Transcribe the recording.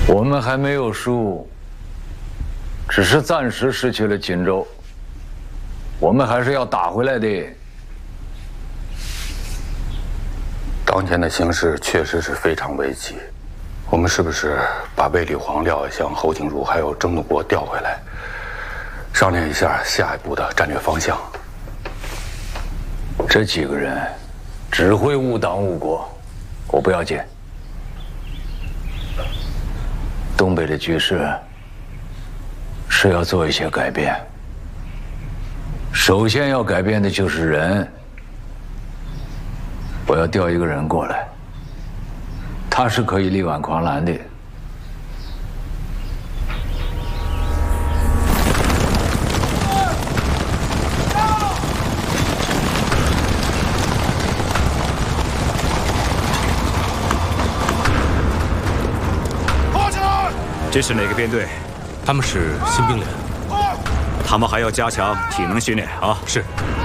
我们还没有输，只是暂时失去了锦州。我们还是要打回来的。 当前的形势确实是非常危急，我们是不是把卫立煌、廖耀湘、侯景如还有郑怒国调回来，商量一下下一步的战略方向？ 这几个人只会误党误国，我不要紧。东北的局势是要做一些改变，首先要改变的就是人。我要调一个人过来，他是可以力挽狂澜的。 这是哪个编队？ 他们是新兵连。 他们还要加强体能训练啊！ 是。